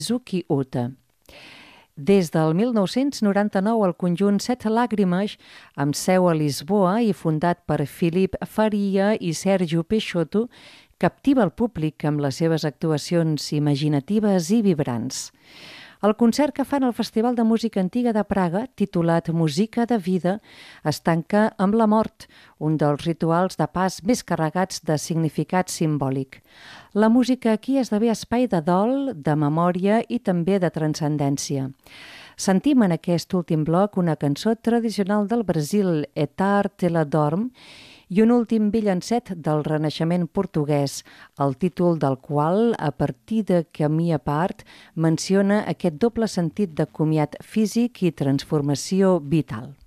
Zuki Uta. Des del 1999, el conjunt Set Làgrimes, amb seu a Lisboa i fundat per Filipe Faria i Sérgio Peixoto, captiva el públic amb les seves actuacions imaginatives i vibrants. El concert que fan al Festival de Música Antiga de Praga, titulat Música de Vida, es tanca amb la mort, un dels rituals de pas més carregats de significat simbòlic. La música aquí esdevé espai de dol, de memòria i també de transcendència. Sentim en aquest últim bloc una cançó tradicional del Brasil, Etar te la dorm, i un últim villancet del Renaixement portuguès, el títol del qual, a partir de Camí a part, menciona aquest doble sentit de comiat físic i transformació vital.